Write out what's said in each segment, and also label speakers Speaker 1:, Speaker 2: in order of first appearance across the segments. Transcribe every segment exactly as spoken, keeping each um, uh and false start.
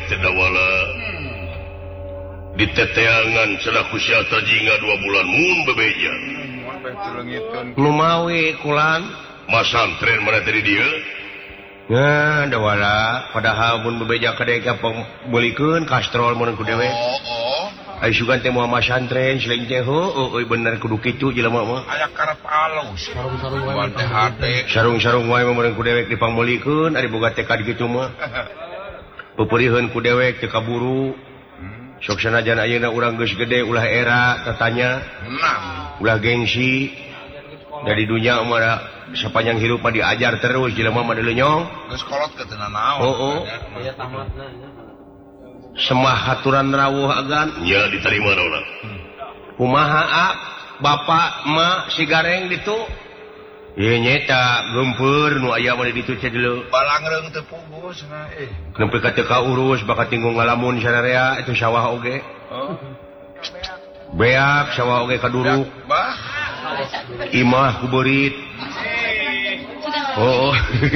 Speaker 1: tedawala di teteangan cenah kusia tajinga dua bulan mun bebeja
Speaker 2: lumawi kulan
Speaker 1: masantren mana tadi dia
Speaker 2: ya dawala padahal mun bebeja kadeka pembelikeun kastrol mun ku dewe ai sugan teh moal masantren selain teh heuh bener kudu kitu jelema mah
Speaker 3: aya karep alus sarung-sarung wae teh hade
Speaker 2: sarung-sarung wae mun ku dewek dipangbelikeun ari boga tekad kitu mah peupeurieun ku dewek teu kaburu sok sanajan ayeuna urang geus gede ulah era tatanya ulah gengsi dari dunia mah sapanjang hirup mah diajar terus jelema mah lenyong
Speaker 3: geus kolot ke teu naon
Speaker 2: heuh aya tamatna semah haturan rawuh agan
Speaker 1: nya diterima naon
Speaker 2: kumaha ak bapak emak si gareng ditu ieu nyeta geumpeur nu aya mah ditu teh dulu
Speaker 3: balangreung teu pugus na eh
Speaker 2: nempi ka teu kaurus bakat tinggal ngalamun sadarea itu sawah oge
Speaker 3: oh
Speaker 2: beak sawah oge kaduruk
Speaker 3: bah
Speaker 2: imah kuberit oh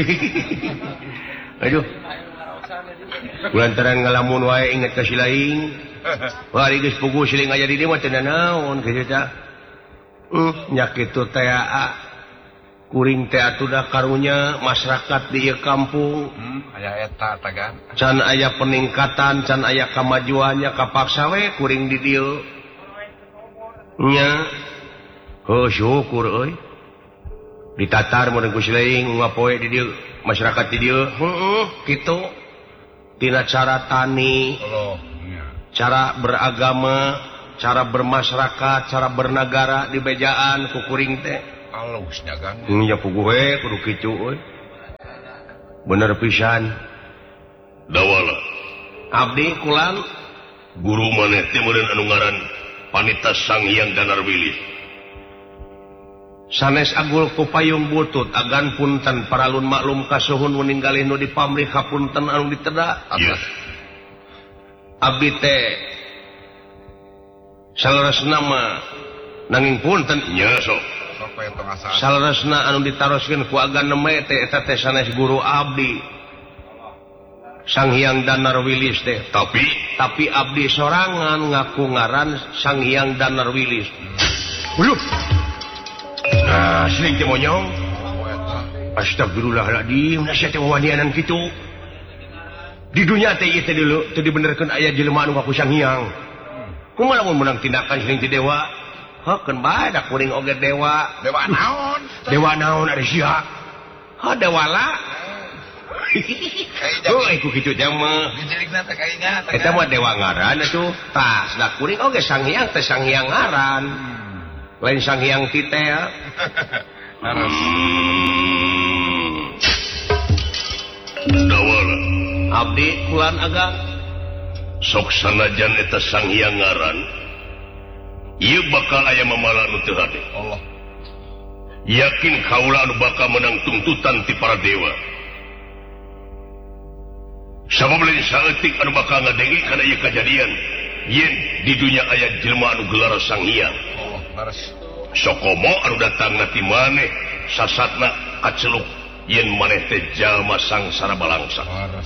Speaker 2: aduh kulantaran ngalamun wae inget ka si laing wah geus puguh siling aya di dieu mah teu naon kitu teh uh nya kitu teh kuring teh atuh karunya masyarakat di ieu kampung
Speaker 3: hmm, aya eta tagan
Speaker 2: can aya peningkatan can aya kamajuannya kapaksa we kuring di dieu nya oh syukur euy ditatar mun ku si laing ngapoe di dieu masyarakat di dieu heeh kitu tina cara tani
Speaker 3: oh, iya.
Speaker 2: cara beragama cara bermasyarakat cara bernegara di bejaan ku kuring teh
Speaker 3: alus dagang
Speaker 2: nya puguh we kudu kitu euy bener pisan
Speaker 1: dawala
Speaker 2: abdi kulang
Speaker 1: guru maneh teh meureun anu ngaran Panita Sang Hyang Danar Wilis
Speaker 2: sanes agul ku payung butut agan punten paralun maklum kasuhun meninggalin nu di pamrih hapunten anu ditedak
Speaker 1: yes.
Speaker 2: abdi teh salaresna mah nanging punten
Speaker 1: nya sok
Speaker 3: sok we tong asa
Speaker 2: salaresna anu ditaroskeun ku agan neme teh eta teh sanes guru abdi Sang Hyang Danar Wilis teh
Speaker 1: tapi
Speaker 2: tapi abdi sorangan ngaku ngaran Sang Hyang Danar Wilis Uyuh nah sering teh monyong astagfirullahaladzim nasihat teh wawanianan kitu di dunia teh ieu teh dulu teu dibenerkeun aya jelema anu ngaku Sang Hyang kumaha lamun menang tindakan sering ti dewa heukeun bae da kuring oge dewa
Speaker 3: dewa naon
Speaker 2: dewa naon ari sia ha dewala oh iku kitu teh mah
Speaker 3: dijelikna teh kaingat
Speaker 2: eta mah dewa ngaran atuh tas da kuring oge Sang Hyang teh Sang Hyang ngaran lain Sang Hyang tite ya
Speaker 3: harus
Speaker 1: dawala
Speaker 2: abdi kulan agang
Speaker 1: sok sanajan eta Sang Hyang ngaran ieu bakal aya mamala nu teu hade
Speaker 3: Allah
Speaker 1: yakin kaula anu bakal menang tuntutan ti para dewa sabab lain saeutik anu bakal ngadenge kana ieu kajadian yen di dunia aya jelema anu gelar Sang Hyang
Speaker 3: Allah laras
Speaker 1: sokomo anu datang nanti maneh sasatna kaceluk yen maneh teh jalma sangsara balangsa
Speaker 3: laras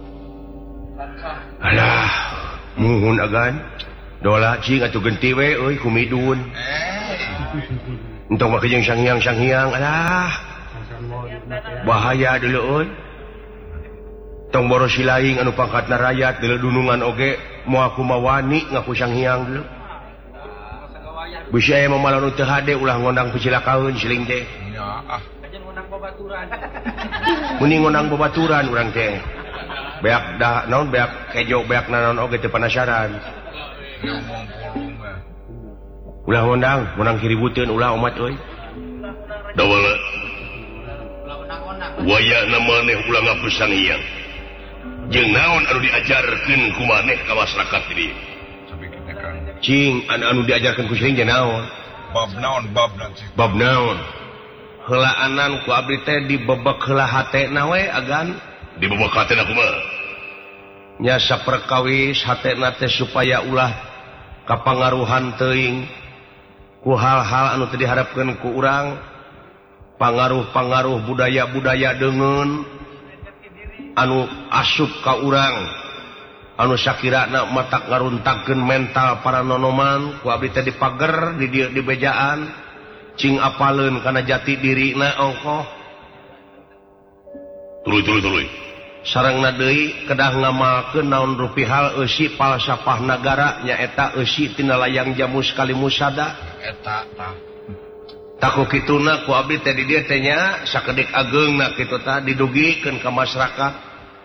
Speaker 2: alah muhun agan dola cing atuh genti we euy kumidun
Speaker 3: eh
Speaker 2: entong make jeung Sang Hyang Sang Hyang alah bahaya deuleu euy tong boros si laing anu pangkatna rakyat deuleu dunungan oge moal kumawani ngaku Sang Hyang deuleu bisa aya mamala nu teu hade ulah ngondang picilakaeun siling teh
Speaker 3: nya ah
Speaker 4: ajen ngundang babaturan
Speaker 2: muni ngondang babaturan urang teh beak dah naon beak kejo beak naon oge teu panasaran
Speaker 3: ngomong pulung mah
Speaker 2: ulah ngondang ngondang kiributeun ulah umat euy
Speaker 1: dawala wayahna maneh ulah ngaku Sang Hyang jeung naon anu diajarkeun ku maneh ka masyarakat ieu
Speaker 3: sampai kita kan
Speaker 2: cing anu, anu diajarkeun ku siling teh naon
Speaker 3: bab naon bab nanti
Speaker 2: bab naon heulaanan ku abdi teh dibebek heula hatena we agan
Speaker 1: dibebek hatena kumaha
Speaker 2: nya saperkawis hatena teh supaya ulah kapangaruhan teuing ku hal-hal anu teu diharapkeun ku urang pangaruh-pangaruh budaya-budaya deungeun anu asup ka urang anu sakirana matak ngaruntakeun mental para nonoman ku abdi teh di pager di di, di bejaan cing apaleun kana jati dirina ongkoh
Speaker 1: tuluy tuluy tuluy
Speaker 2: sarengna deui kedah ngamalkeun naon rupihal eusi falsafah nagara nyaeta eusi tina layang jamu sekali musada
Speaker 3: eta tah
Speaker 2: taku kituna ku abdi teh di dieu teh nya sakedik ageungna kitu tah didugikeun ka masyarakat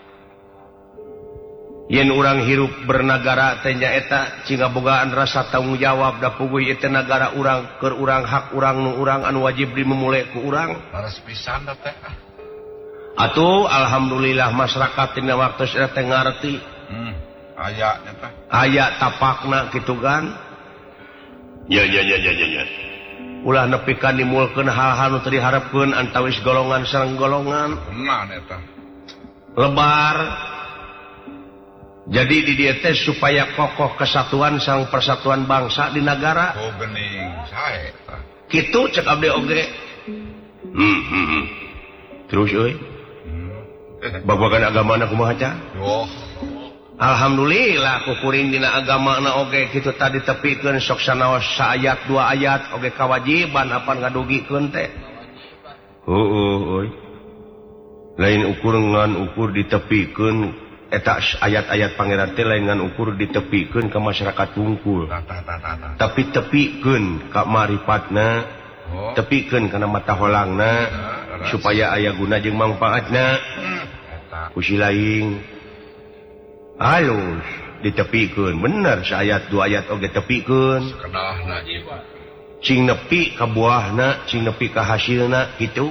Speaker 2: yen urang hirup bernagara teh nyaeta cinga bogaan rasa tanggung jawab da puguh ieu teh nagara urang keur urang hak urang nu urang anu wajib dimemule ku urang
Speaker 3: laras pisan da teh
Speaker 2: atuh alhamdulillah masyarakat tina waktu saya teh ngarti
Speaker 3: hmm aya nya teh
Speaker 2: aya tapakna kitu kan
Speaker 1: ya ya ya ya ya ya
Speaker 2: ulah nepi ka nimulkeun hal-hal nu teu diharepkeun antawis golongan sareng golongan
Speaker 3: nah eta
Speaker 2: lebar jadi di dieu teh supaya kokoh kesatuan sareng persatuan bangsa di negara
Speaker 3: oh geuning sae tah
Speaker 2: kitu cek abdi oge
Speaker 1: hmm hmm, hmm.
Speaker 2: terus euy babagan agamana kumaha ca
Speaker 3: oh
Speaker 2: alhamdulillah ku kuring dina agamana oge kitu tadi tepikeun sok sanaos saayat dua ayat oge kawajiban apa ngadugikeun teh heueuh euy lain ukur ngan ukur ditepikeun eta ayat-ayat pangeran teh lain ngan ukur ditepikeun ka masyarakat wungkul
Speaker 3: tah tah tah tah
Speaker 2: tapi tepikeun ka maripatna
Speaker 3: oh
Speaker 2: tepikeun kana mata holangna supaya aya guna jeung mangpaatna
Speaker 3: eta
Speaker 2: kusi laing halus ditepikeun bener saayat dua ayat oge tepikeun
Speaker 3: kenahna ieu
Speaker 2: cing nepi ka buahna cing nepi ka hasilna kitu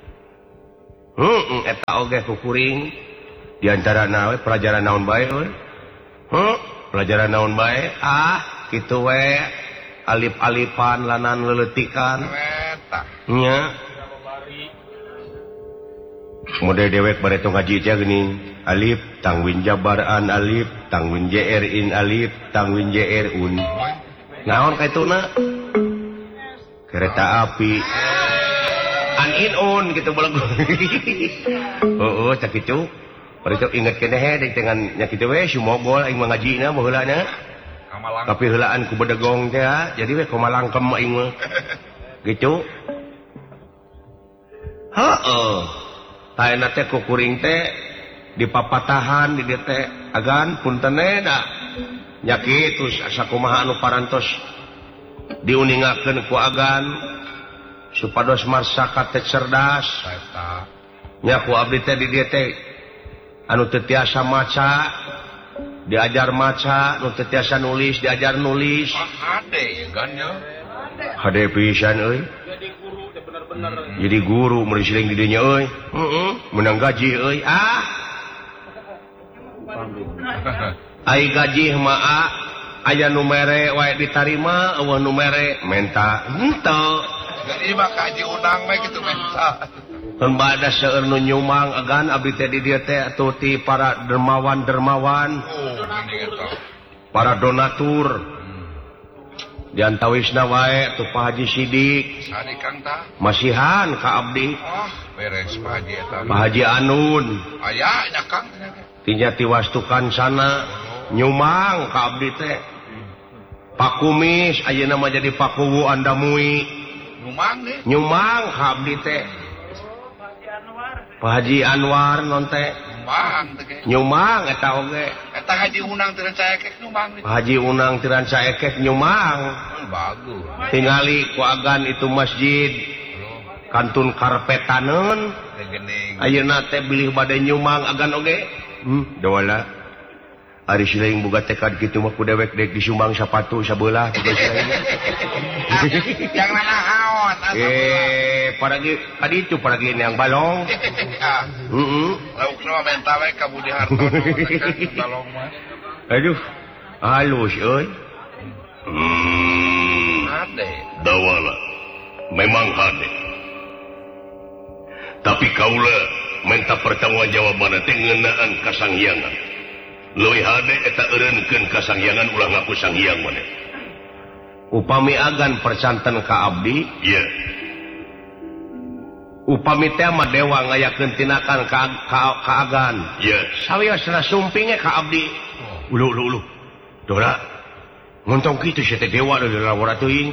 Speaker 2: heuh eta oge ku kuring di antarana we pelajaran naon bae euy heuh pelajaran naon bae ah kitu we alif-alifan lanan leuletikan
Speaker 3: eta
Speaker 2: nya model dewek bare tong ngaji teh geuning alif tangwin jabaran alif tangwin jr in alif tangwin jr un naon kaituna kereta api an in un gitu balag heueuh cak kitu bari teu inget keneh he dengan nya kitu we sumogol aing mangajina baheulana
Speaker 3: kamalang
Speaker 2: tapi heulaan ku bedegong teh jadi we kumalangkem aing mah gitu heueuh taena teh ku kuring teh di papatahan di dieu teh agan punten da nya kitu sakumaha anu parantos diuningakeun ku agan supados masyarakat teh cerdas
Speaker 3: eta
Speaker 2: nya ku abdi teh di dieu teh anu teu tiasa maca diajar maca nu teu tiasa nulis diajar nulis
Speaker 3: ah ade gan nya
Speaker 2: hade pisan euy jadi guru meuli siling di dieu nya euy heeh menang gaji euy ah ai gaji mah aya nu mere wae ditarima eueuh nu mere menta henteu
Speaker 3: jadi mah kaji undang mah kitu menta
Speaker 2: mun bada seueur nu nyumang agan abdi teh di dieu teh atuh ti para dermawan-dermawan
Speaker 3: oh geuning eta
Speaker 2: para donatur diantawisna wae tu Pak Haji Sidik
Speaker 3: sadi kang tah
Speaker 2: masihan ka abdi
Speaker 3: ah beres Pak Haji eta
Speaker 2: Pak Haji Anun
Speaker 3: aya nya kang
Speaker 2: tinya tiwastukan sana nyumang ka abdi teh Pak Kumis ayeuna mah jadi Pak Kuwu Andamui
Speaker 3: ngumang deh
Speaker 2: nyumang ka abdi teh Pak Haji Anwar non teh
Speaker 3: ngumang teh ge
Speaker 2: nyumang eta oge
Speaker 3: eta haji unang teu saya kek ngumang
Speaker 2: Pak Haji Unang Tiran Saekek nyumang
Speaker 3: bagus
Speaker 2: tingali ku agan itu masjid kantun karpetaneun
Speaker 3: teh geuning
Speaker 2: ayeuna teh bilih bade nyumang agan oge hmm dawala ari sileung boga tekad kitu mah ku dewek dek disumbang sapatu sabelah ku sileung
Speaker 3: jangan naon
Speaker 2: eh paragi adi itu paragi yang balong heeh
Speaker 3: lauk mah menta we ka Budi Harto balong mah
Speaker 2: aduh halus euy
Speaker 1: hmm
Speaker 3: ade
Speaker 1: dawala memang hade tapi kaula menta pertanggungjawaban teh ngeunaan kasanghiangan leuwih hade eta eureunkeun kasanghiangan ulah ngaku sanghiang maneh
Speaker 2: upami agan percanten ka abdi
Speaker 1: ieu
Speaker 2: upami teh mah dewa ngayakeun tinakan ka, ka, ka agan
Speaker 1: ieu
Speaker 2: sawiosna sumpinge ka abdi ulu ulu ulu dora ngontong kitu si teh dewa deuleu lawara teuing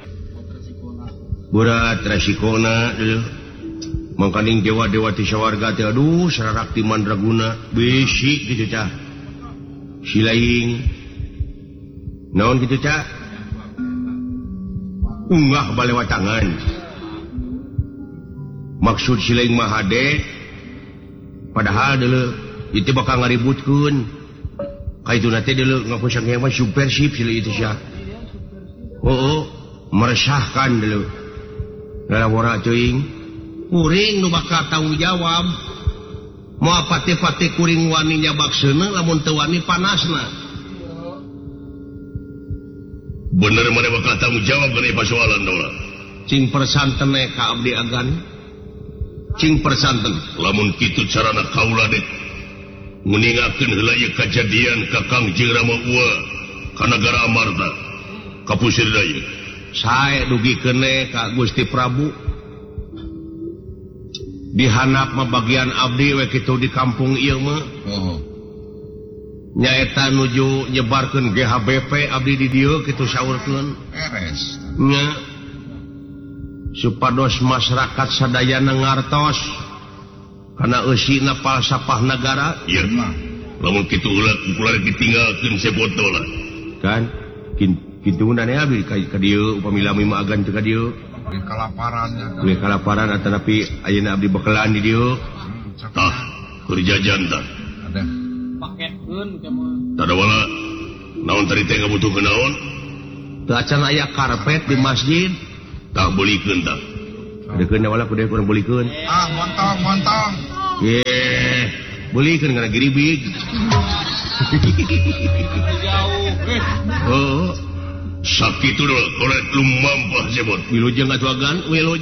Speaker 2: berat resikona deuleu mangkaning dewa-dewa ti sawarga teh aduh sararakti mandraguna bisi kitu cah silaing naon kitu cah unggah balewacangan maksud silaing mah hade padahal deuleu itu bakal ngaributkeun kaitu nate deuleu ngaku sangeun mah subversif sileu itu sia heuh meresahkan deuleu lalawara teuing kuring nu bakal tanggung jawab moal pate-pate kuring wani nyabak seuneu lamun teu wani panasna
Speaker 1: bener mana bakal tanggung jawab kana persoalan dola
Speaker 2: cing persanten ka abdi agan cing persanten
Speaker 1: lamun kitu carana kaula dek nguningakeun heula ieu kajadian ka Kang Jeung Rama Ua ka nagara Amarta ka puseur daya
Speaker 2: sae dugikeun ka Gusti Prabu dihanap mah bagian abdi we kitu di kampung ieu mah
Speaker 3: Oh.
Speaker 2: nyaeta nuju nyebarkeun G H B P abdi di dieu kitu saurkeun
Speaker 3: Beres.
Speaker 2: nya supados masyarakat sadayana ngartos kana eusina palsafah nagara
Speaker 1: ieu
Speaker 3: Nah.
Speaker 1: lamun kitu heula kukular ditinggalkeun sepoto lah
Speaker 2: kan kituna ne abdi ka ka dieu upami lami mah agan teu ka dieu
Speaker 3: Di kelaparannya.
Speaker 2: we kalaparan atapi ayeuna abdi bekelaan di dieu
Speaker 3: Hmm, cek.
Speaker 1: tah kerjajan tah
Speaker 3: Ada.
Speaker 1: tada wala naon tadi teh ngabutuhkeun naon
Speaker 2: teu acan aya karpet di masjid
Speaker 1: tah beulikeun tah
Speaker 2: dekeun wala kudu kurang beulikeun
Speaker 3: Ah, montong, montong.
Speaker 2: ye beulikeun kana giribig oh
Speaker 1: sakitu dola korek lumampah sebot
Speaker 2: wilujeng atuh agan wilujeng